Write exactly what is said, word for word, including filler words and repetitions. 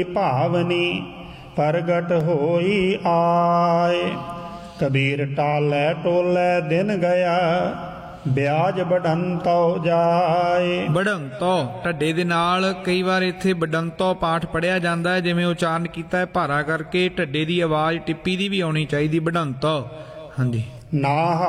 ਭਾਵਨੀ ਪ੍ਰਗਟ ਹੋਈ ਆਏ। ਕਬੀਰ ਟਾਲੇ ਟੋਲੇ ਦਿਨ ਗਿਆ ਵਿਆਜ ਬਡੰਤੋ ਜਾਏ। ਬਡੰਤੋ ਢੱਡੇ ਦੇ ਨਾਲ ਕਈ ਵਾਰ ਇੱਥੇ ਬਡੰਤੋ ਪਾਠ ਪੜਿਆ ਜਾਂਦਾ ਹੈ, ਜਿਵੇਂ ਉਚਾਰਨ ਕੀਤਾ ਹੈ ਭਾਰਾ ਕਰਕੇ। ਢੱਡੇ ਦੀ ਆਵਾਜ਼ ਟਿੱਪੀ ਦੀ ਵੀ ਆਉਣੀ ਚਾਹੀਦੀ, ਬਡੰਤੋ। ਹਾਂਜੀ। ਨਾ